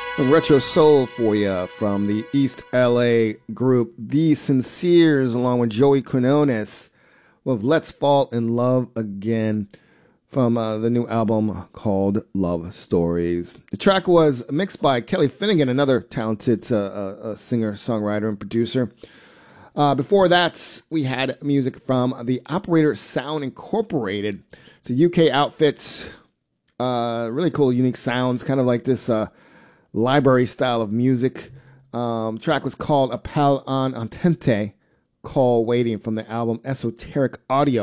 Some retro soul for you from the East LA group The Sinceres, along with Joey Quinones with Let's Fall in Love Again from the new album called Love Stories. The track was mixed by Kelly Finnegan, another talented singer, songwriter, and producer. Before that, we had music from the Operator Sound Incorporated. It's a UK outfit, really cool, unique sounds, kind of like this library style of music. Track was called Appel an Entente, Call Waiting, from the album Esoteric Audio.